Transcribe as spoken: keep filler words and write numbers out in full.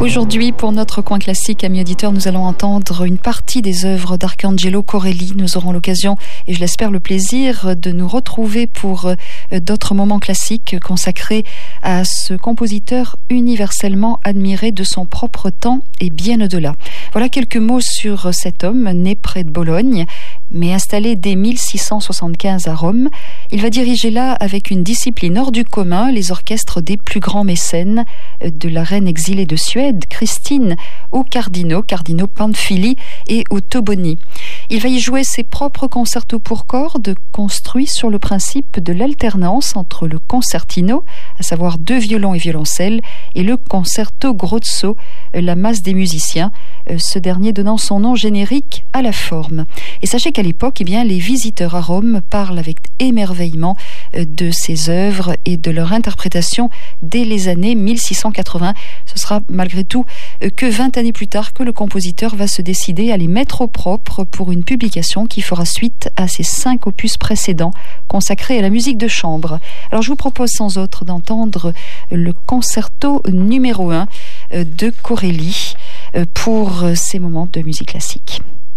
Aujourd'hui, pour notre coin classique, amis auditeurs, nous allons entendre une partie des œuvres d'Arcangelo Corelli. Nous aurons l'occasion, et je l'espère le plaisir, de nous retrouver pour d'autres moments classiques consacrés à ce compositeur universellement admiré de son propre temps et bien au-delà. Voilà quelques mots sur cet homme, né près de Bologne, mais installé dès mille six cent soixante-quinze à Rome. Il va diriger là, avec une discipline hors du commun, les orchestres des plus grands mécènes, de la reine exilée de Suède, Christine, aux cardinaux, cardinaux Pamphili et aux Toboni. Il va y jouer ses propres concertos pour cordes, construits sur le principe de l'alternance entre le concertino, à savoir deux violons et violoncelle, et le concerto grozzo, la masse des musiciens, ce dernier donnant son nom générique à la forme. Et sachez qu'à l'époque, eh bien, les visiteurs à Rome parlent avec émerveillement de ses œuvres et de leur interprétation dès les années mille six cent quatre-vingts. Ce sera malgré tout que vingt années plus tard que le compositeur va se décider à les mettre au propre pour une publication qui fera suite à ses cinq opus précédents consacrés à la musique de chambre. Alors je vous propose sans autre d'entendre le concerto numéro un de Corelli pour ces moments de musique classique.